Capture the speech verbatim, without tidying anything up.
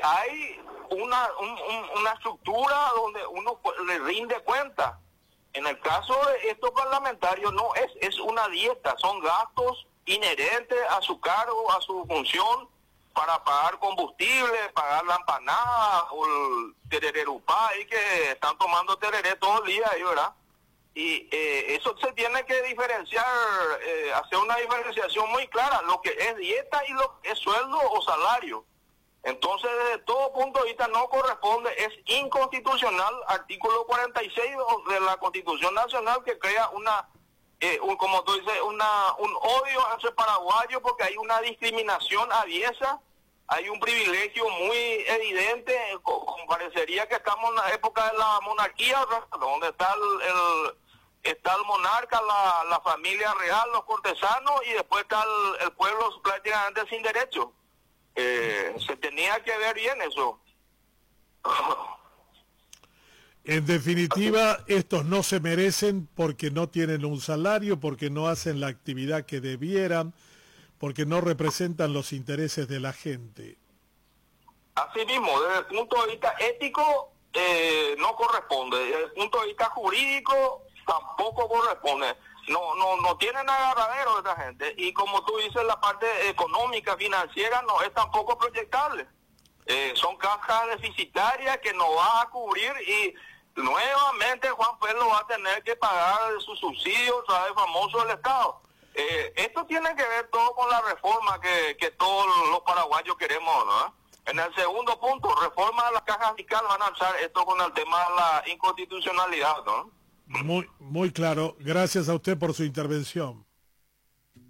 hay una, un, un, una estructura donde uno le rinde cuenta. En el caso de estos parlamentarios no es, es una dieta, son gastos inherentes a su cargo, a su función, para pagar combustible, pagar la empanada o el terererupá ahí que están tomando tereré todo el día ahí, ¿verdad? Y eh, eso se tiene que diferenciar, eh, hacer una diferenciación muy clara, lo que es dieta y lo que es sueldo o salario. Entonces, desde todo punto de vista no corresponde, es inconstitucional, artículo cuarenta y seis de la Constitución Nacional, que crea una, eh, un, como tú dices, una, un odio entre paraguayos porque hay una discriminación aviesa, hay un privilegio muy evidente, como parecería que estamos en la época de la monarquía, donde está el, el está el monarca, la, la familia real, los cortesanos, y después está el, el pueblo prácticamente sin derecho. Eh, se tenía que ver bien eso. En definitiva, estos no se merecen porque no tienen un salario, porque no hacen la actividad que debieran, porque no representan los intereses de la gente. Así mismo, desde el punto de vista ético, eh, no corresponde. Desde el punto de vista jurídico, tampoco corresponde. No, no, no tienen agarradero esta gente. Y como tú dices, la parte económica, financiera, no es tampoco proyectable. Eh, son cajas deficitarias que no va a cubrir, y nuevamente Juan Pedro va a tener que pagar sus subsidios a través famoso del Estado. Eh, esto tiene que ver todo con la reforma que, que todos los paraguayos queremos, ¿no? En el segundo punto, reforma de la caja fiscal, van a alzar esto con el tema de la inconstitucionalidad, ¿no? Muy, muy claro. Gracias a usted por su intervención.